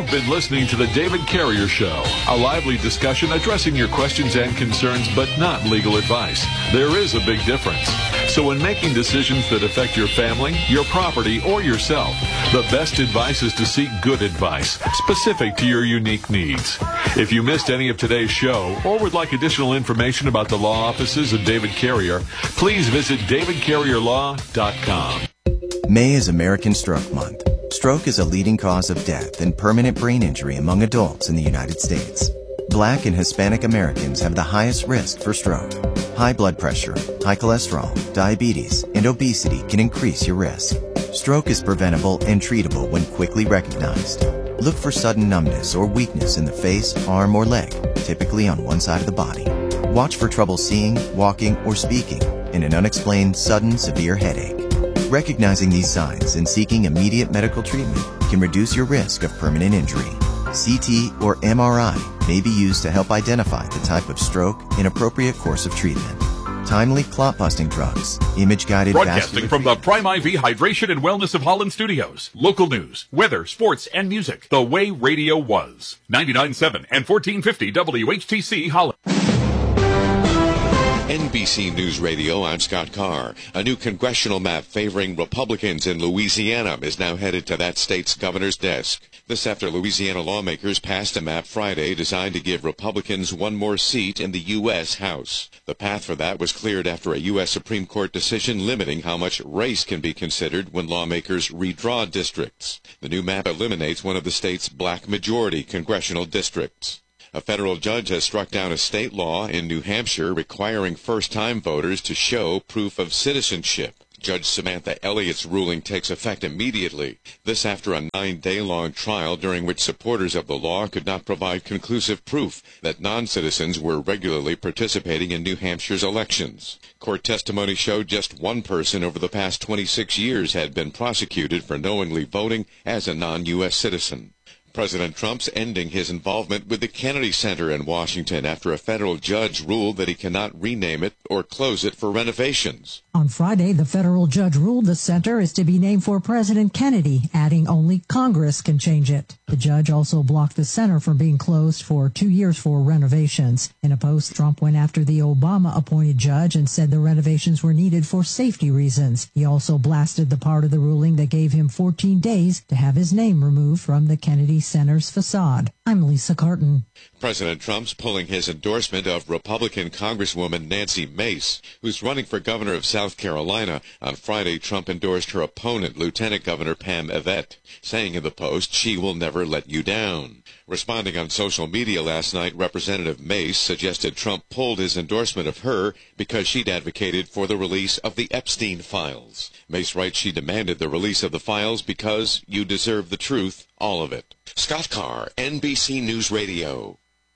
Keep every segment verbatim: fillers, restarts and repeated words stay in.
You've been listening to The David Carrier Show, a lively discussion addressing your questions and concerns, but not legal advice. There is a big difference. So when making decisions that affect your family, your property, or yourself, the best advice is to seek good advice, specific to your unique needs. If you missed any of today's show, or would like additional information about the law offices of David Carrier, please visit david carrier law dot com. May is American Stroke Month. Stroke is a leading cause of death and permanent brain injury among adults in the United States. Black and Hispanic Americans have the highest risk for stroke. High blood pressure, high cholesterol, diabetes, and obesity can increase your risk. Stroke is preventable and treatable when quickly recognized. Look for sudden numbness or weakness in the face, arm, or leg, typically on one side of the body. Watch for trouble seeing, walking, or speaking, and an unexplained, sudden, severe headache. Recognizing these signs and seeking immediate medical treatment can reduce your risk of permanent injury. C T or M R I may be used to help identify the type of stroke and appropriate course of treatment. Timely clot-busting drugs, image-guided Broadcasting from the Prime I V Hydration and Wellness of Holland Studios. Local news, weather, sports, and music. The way radio was. ninety-nine point seven and fourteen fifty W H T C Holland. N B C News Radio, I'm Scott Carr. A new congressional map favoring Republicans in Louisiana is now headed to that state's governor's desk. This after Louisiana lawmakers passed a map Friday designed to give Republicans one more seat in the U S House. The path for that was cleared after a U S Supreme Court decision limiting how much race can be considered when lawmakers redraw districts. The new map eliminates one of the state's black majority congressional districts. A federal judge has struck down a state law in New Hampshire requiring first-time voters to show proof of citizenship. Judge Samantha Elliott's ruling takes effect immediately. This after a nine-day-long trial during which supporters of the law could not provide conclusive proof that non-citizens were regularly participating in New Hampshire's elections. Court testimony showed just one person over the past twenty-six years had been prosecuted for knowingly voting as a non-U S citizen. President Trump's ending his involvement with the Kennedy Center in Washington after a federal judge ruled that he cannot rename it or close it for renovations. On Friday, the federal judge ruled the center is to be named for President Kennedy, adding only Congress can change it. The judge also blocked the center from being closed for two years for renovations. In a post, Trump went after the Obama-appointed judge and said the renovations were needed for safety reasons. He also blasted the part of the ruling that gave him fourteen days to have his name removed from the Kennedy Center's facade. I'm Lisa Carton. President Trump's pulling his endorsement of Republican Congresswoman Nancy Mace, who's running for governor of South Carolina. On Friday, Trump endorsed her opponent, Lieutenant Governor Pam Yvette, saying in the post, "She will never let you down." Responding on social media last night, Representative Mace suggested Trump pulled his endorsement of her because she'd advocated for the release of the Epstein files. Mace writes she demanded the release of the files because you deserve the truth, all of it. Scott Carr, N B C News Radio.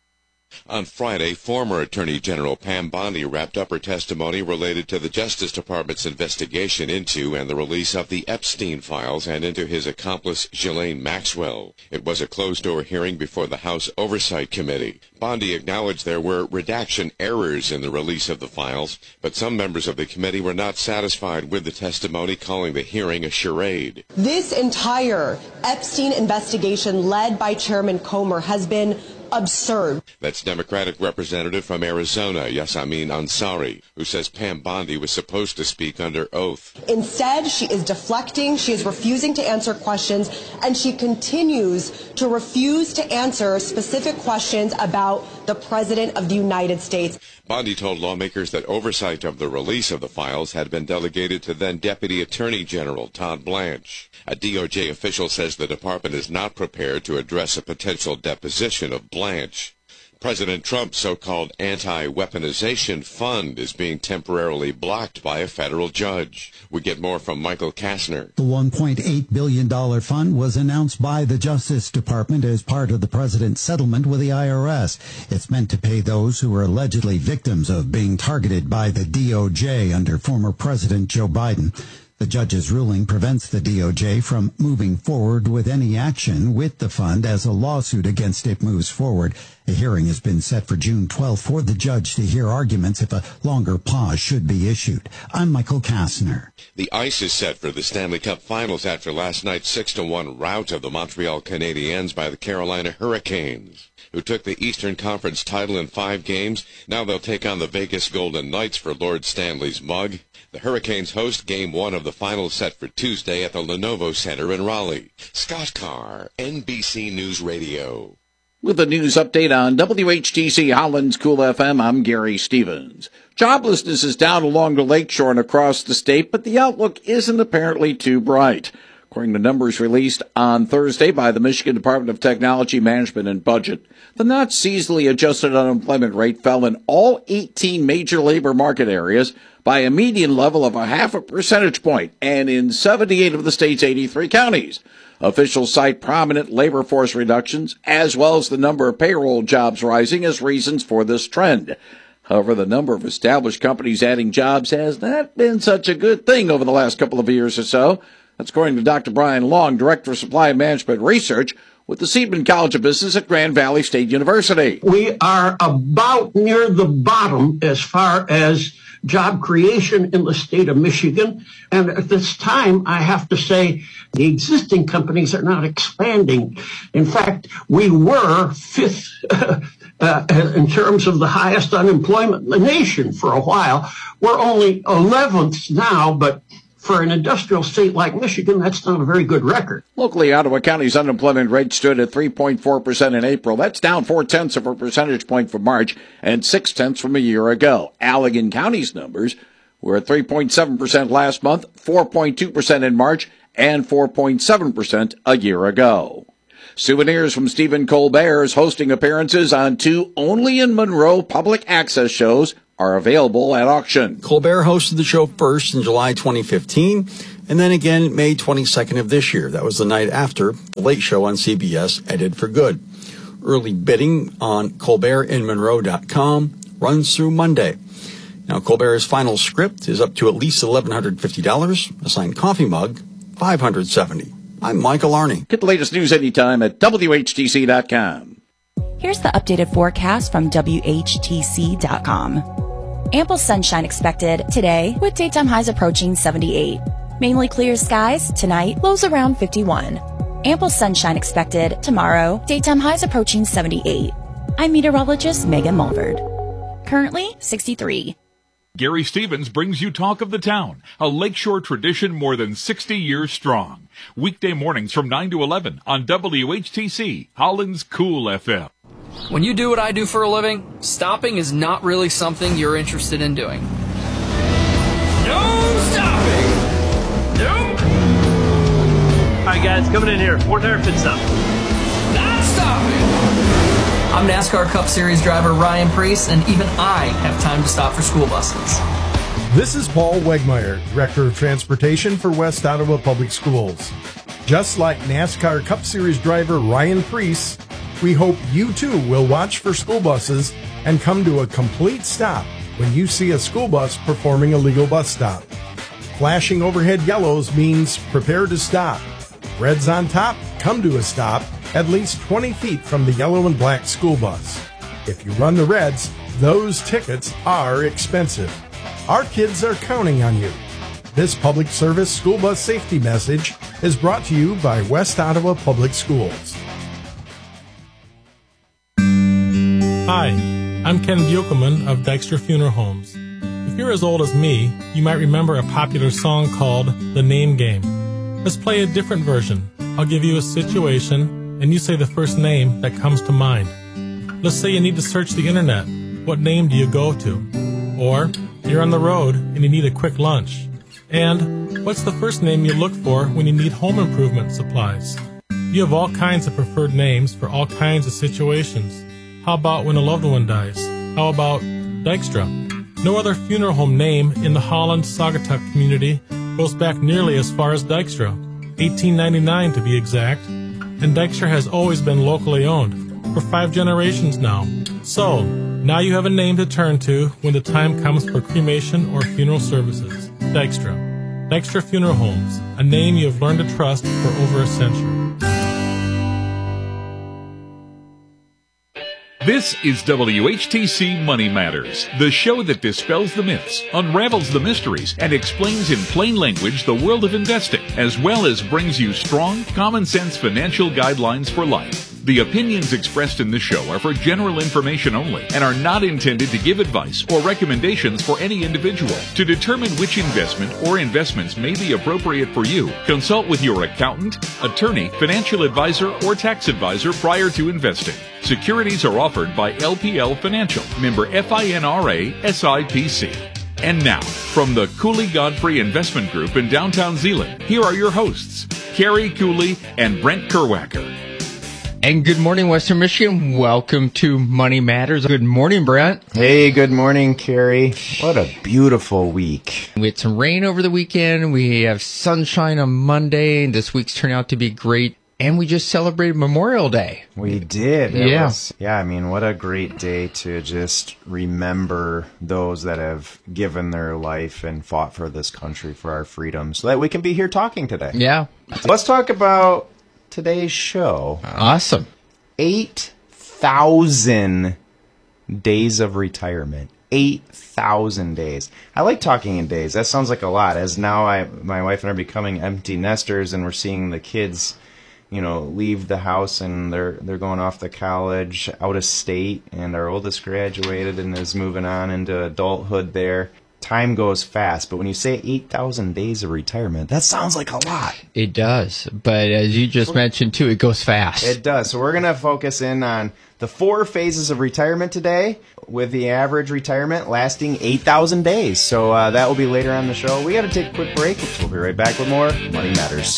On Friday, former Attorney General Pam Bondi wrapped up her testimony related to the Justice Department's investigation into and the release of the Epstein files and into his accomplice Ghislaine Maxwell. It was a closed-door hearing before the House Oversight Committee. Bondi acknowledged there were redaction errors in the release of the files, but some members of the committee were not satisfied with the testimony, calling the hearing a charade. This entire Epstein investigation led by Chairman Comer has been absurd. That's Democratic Representative from Arizona, Yasamin Ansari, who says Pam Bondi was supposed to speak under oath. Instead, she is deflecting, she is refusing to answer questions, and she continues to refuse to answer specific questions about the President of the United States. Bondi told lawmakers that oversight of the release of the files had been delegated to then Deputy Attorney General Todd Blanche. A D O J official says the department is not prepared to address a potential deposition of Blanche. President Trump's so-called anti-weaponization fund is being temporarily blocked by a federal judge. We get more from Michael Kastner. The one point eight billion dollars fund was announced by the Justice Department as part of the president's settlement with the I R S. It's meant to pay those who were allegedly victims of being targeted by the D O J under former President Joe Biden. The judge's ruling prevents the D O J from moving forward with any action with the fund as a lawsuit against it moves forward. A hearing has been set for June twelfth for the judge to hear arguments if a longer pause should be issued. I'm Michael Kastner. The ice is set for the Stanley Cup Finals after last night's six to one rout of the Montreal Canadiens by the Carolina Hurricanes, who took the Eastern Conference title in five games. Now they'll take on the Vegas Golden Knights for Lord Stanley's mug. The Hurricanes host Game one of the finals set for Tuesday at the Lenovo Center in Raleigh. Scott Carr, N B C News Radio. With a news update on W H T C Holland's Cool F M, I'm Gary Stevens. Joblessness is down along the lakeshore and across the state, but the outlook isn't apparently too bright. According to numbers released on Thursday by the Michigan Department of Technology Management and Budget, the not seasonally adjusted unemployment rate fell in all eighteen major labor market areas by a median level of a half a percentage point, and in seventy-eight of the state's eighty-three counties. Officials cite prominent labor force reductions, as well as the number of payroll jobs rising as reasons for this trend. However, the number of established companies adding jobs has not been such a good thing over the last couple of years or so. That's according to Doctor Brian Long, Director of Supply and Management Research with the Seidman College of Business at Grand Valley State University. We are about near the bottom as far as job creation in the state of Michigan. And at this time, I have to say, the existing companies are not expanding. In fact, we were fifth uh, uh, in terms of the highest unemployment in the nation for a while. We're only eleventh now, but for an industrial state like Michigan, that's not a very good record. Locally, Ottawa County's unemployment rate stood at three point four percent in April. That's down four-tenths of a percentage point from March and six-tenths from a year ago. Allegan County's numbers were at three point seven percent last month, four point two percent in March, and four point seven percent a year ago. Souvenirs from Stephen Colbert's hosting appearances on two only in Monroe public access shows are available at auction. Colbert hosted the show first in July twenty fifteen, and then again May twenty-second of this year. That was the night after The Late Show on C B S ended for good. Early bidding on colbert in monroe dot com runs through Monday. Now, Colbert's final script is up to at least eleven hundred fifty dollars. A signed coffee mug, five hundred seventy dollars. I'm Michael Arney. Get the latest news anytime at W H T C dot com. Here's the updated forecast from W H T C dot com. Ample sunshine expected today with daytime highs approaching seventy-eight. Mainly clear skies tonight, lows around fifty-one. Ample sunshine expected tomorrow, daytime highs approaching seventy-eight. I'm meteorologist Megan Mulford. Currently sixty-three. Gary Stevens brings you Talk of the Town, a lakeshore tradition more than sixty years strong. Weekday mornings from nine to eleven on W H T C, Holland's Cool F M. When you do what I do for a living, stopping is not really something you're interested in doing. No stopping! Nope! Alright guys, coming in here. Fourth air pit stop. Not stopping! I'm NASCAR Cup Series driver Ryan Preece, and even I have time to stop for school buses. This is Paul Wegmeyer, Director of Transportation for West Ottawa Public Schools. Just like NASCAR Cup Series driver Ryan Preece, we hope you too will watch for school buses and come to a complete stop when you see a school bus performing a legal bus stop. Flashing overhead yellows means prepare to stop. Reds on top, come to a stop at least twenty feet from the yellow and black school bus. If you run the reds, those tickets are expensive. Our kids are counting on you. This public service school bus safety message is brought to you by West Ottawa Public Schools. Hi, I'm Ken Buchelman of Dykstra Funeral Homes. If you're as old as me, you might remember a popular song called The Name Game. Let's play a different version. I'll give you a situation, and you say the first name that comes to mind. Let's say you need to search the internet. What name do you go to? Or you're on the road and you need a quick lunch. And what's the first name you look for when you need home improvement supplies? You have all kinds of preferred names for all kinds of situations. How about when a loved one dies? How about Dykstra? No other funeral home name in the Holland-Saugatuck community goes back nearly as far as Dykstra, eighteen ninety-nine to be exact, and Dykstra has always been locally owned, for five generations now. So, now you have a name to turn to when the time comes for cremation or funeral services. Dykstra. Dykstra Funeral Homes, a name you have learned to trust for over a century. This is W H T C Money Matters, the show that dispels the myths, unravels the mysteries, and explains in plain language the world of investing, as well as brings you strong, common-sense financial guidelines for life. The opinions expressed in this show are for general information only and are not intended to give advice or recommendations for any individual. To determine which investment or investments may be appropriate for you, consult with your accountant, attorney, financial advisor, or tax advisor prior to investing. Securities are offered by L P L Financial, member FINRA S I P C. And now, from the Cooley Godfrey Investment Group in downtown Zeeland, here are your hosts, Carrie Cooley and Brent Kerwacker. And good morning, Western Michigan. Welcome to Money Matters. Good morning, Brent. Hey, good morning, Carrie. What a beautiful week. We had some rain over the weekend. We have sunshine on Monday. This week's turned out to be great. And we just celebrated Memorial Day. We did. It yeah. Was, yeah, I mean, what a great day to just remember those that have given their life and fought for this country, for our freedom, so that we can be here talking today. Yeah. Let's talk about today's show. Awesome. eight thousand days of retirement. eight thousand days. I like talking in days. That sounds like a lot, as now I, my wife and I are becoming empty nesters, and we're seeing the kids, you know, leave the house, and they're they're going off to college out of state, and our oldest graduated and is moving on into adulthood there. Time goes fast, but when you say eight thousand days of retirement, that sounds like a lot. It does, but as you just mentioned too, it goes fast. It does. So we're going to focus in on the four phases of retirement today, with the average retirement lasting eight thousand days. So uh, that will be later on the show. We got to take a quick break. We'll be right back with more Money Matters.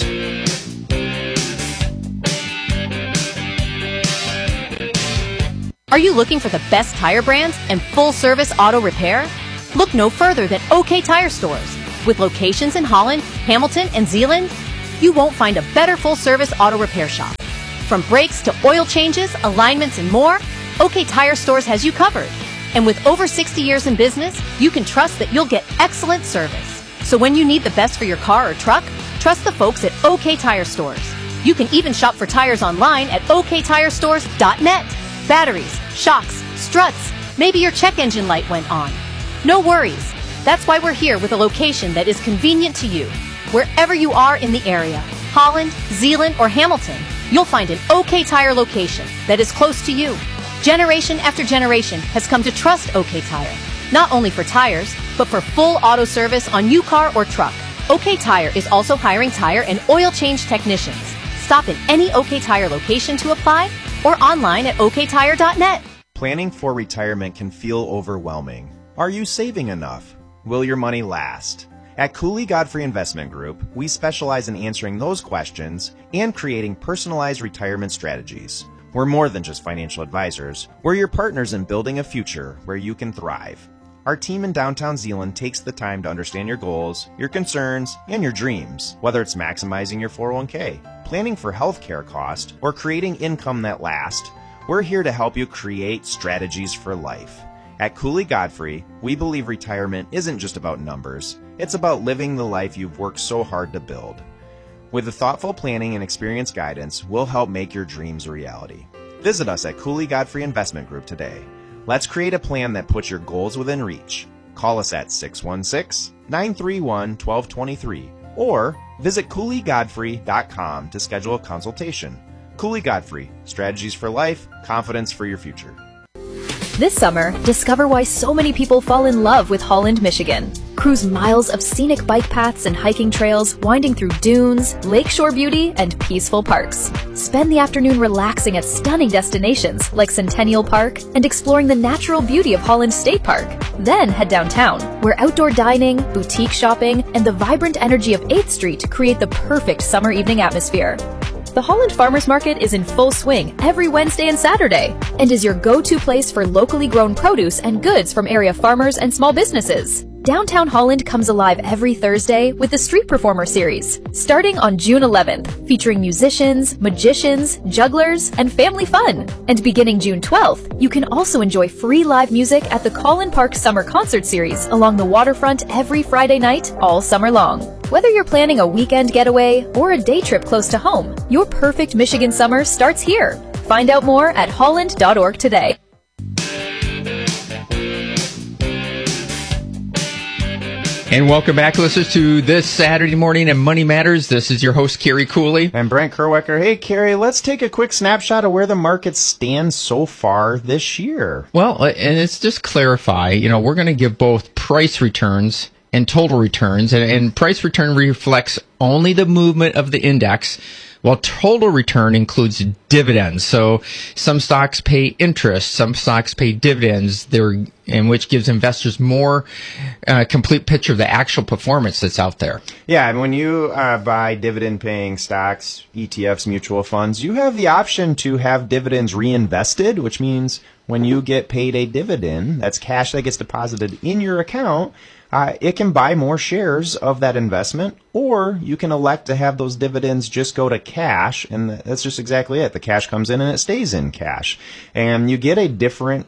Are you looking for the best tire brands and full-service auto repair? Look no further than OK Tire Stores. With locations in Holland, Hamilton, and Zeeland, you won't find a better full-service auto repair shop. From brakes to oil changes, alignments, and more, OK Tire Stores has you covered. And with over sixty years in business, you can trust that you'll get excellent service. So when you need the best for your car or truck, trust the folks at OK Tire Stores. You can even shop for tires online at O K tire stores dot net. Batteries, shocks, struts, maybe your check engine light went on. No worries. That's why we're here with a location that is convenient to you. Wherever you are in the area, Holland, Zeeland, or Hamilton, you'll find an OK Tire location that is close to you. Generation after generation has come to trust OK Tire, not only for tires, but for full auto service on your car or truck. OK Tire is also hiring tire and oil change technicians. Stop in any OK Tire location to apply or online at O K tire dot net. Planning for retirement can feel overwhelming. Are you saving enough? Will your money last? At Cooley Godfrey Investment Group, we specialize in answering those questions and creating personalized retirement strategies. We're more than just financial advisors. We're your partners in building a future where you can thrive. Our team in downtown Zeeland takes the time to understand your goals, your concerns, and your dreams, whether it's maximizing your four oh one k, planning for healthcare costs, or creating income that lasts. We're here to help you create strategies for life. At Cooley Godfrey, we believe retirement isn't just about numbers. It's about living the life you've worked so hard to build. With the thoughtful planning and experienced guidance, we'll help make your dreams a reality. Visit us at Cooley Godfrey Investment Group today. Let's create a plan that puts your goals within reach. Call us at six one six, nine three one, one two two three or visit cooley godfrey dot com to schedule a consultation. Cooley Godfrey, strategies for life, confidence for your future. This summer, discover why so many people fall in love with Holland, Michigan. Cruise miles of scenic bike paths and hiking trails winding through dunes, lakeshore beauty, and peaceful parks. Spend the afternoon relaxing at stunning destinations like Centennial Park and exploring the natural beauty of Holland State Park. Then head downtown, where outdoor dining, boutique shopping, and the vibrant energy of eighth street create the perfect summer evening atmosphere. The Holland Farmers Market is in full swing every Wednesday and Saturday and is your go-to place for locally grown produce and goods from area farmers and small businesses. Downtown Holland comes alive every Thursday with the Street Performer Series, starting on June eleventh, featuring musicians, magicians, jugglers, and family fun. And beginning June twelfth, you can also enjoy free live music at the Collin Park Summer Concert Series along the waterfront every Friday night all summer long. Whether you're planning a weekend getaway or a day trip close to home, your perfect Michigan summer starts here. Find out more at holland dot org today. And welcome back, listeners, to this Saturday morning and Money Matters. This is your host, Kerry Cooley. And Brent Kerwecker. Hey, Kerry, let's take a quick snapshot of where the market stands so far this year. Well, and it's just clarify, you know, we're going to give both price returns and total returns. And, and price return reflects only the movement of the index, while total return includes dividends. So some stocks pay interest, some stocks pay dividends, there, and which gives investors more uh, complete picture of the actual performance that's out there. Yeah, and when you uh, buy dividend-paying stocks, E T Fs, mutual funds, you have the option to have dividends reinvested, which means when you get paid a dividend, that's cash that gets deposited in your account, Uh, it can buy more shares of that investment, or you can elect to have those dividends just go to cash, and that's just exactly it. The cash comes in and it stays in cash. And you get a different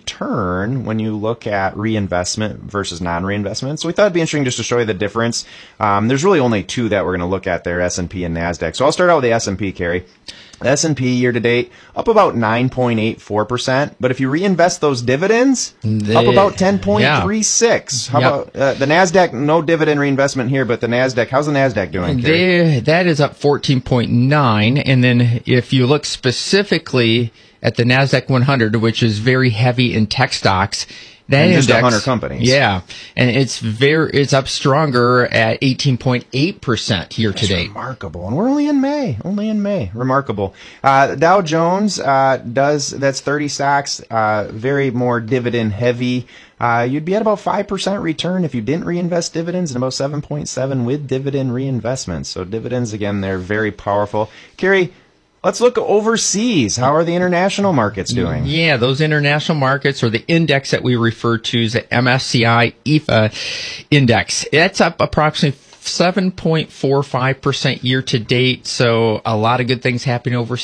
return when you look at reinvestment versus non-reinvestment. So we thought it'd be interesting just to show you the difference. Um, there's really only two that we're going to look at there, S and P and NASDAQ. So I'll start out with the S and P, Kerry. The S and P year-to-date, up about nine point eight four percent. But if you reinvest those dividends, they, up about ten point three six. Yeah. How yep. about uh, the NASDAQ? No dividend reinvestment here, but the NASDAQ, how's the NASDAQ doing? They, that is up fourteen point nine. And then if you look specifically at the NASDAQ one hundred, which is very heavy in tech stocks, that and just index, one hundred companies. Yeah, and it's very it's up stronger at eighteen point eight percent year to date. Remarkable, and we're only in May. Only in May. Remarkable. Uh, Dow Jones uh, does that's thirty stocks, uh, very more dividend heavy. Uh, you'd be at about five percent return if you didn't reinvest dividends, and about seven point seven with dividend reinvestments. So dividends, again, they're very powerful. Kerry, let's look overseas. How are the international markets doing? Yeah, those international markets, or the index that we refer to as the M S C I E F A index, it's up approximately seven point four five percent year to date. So a lot of good things happening overseas.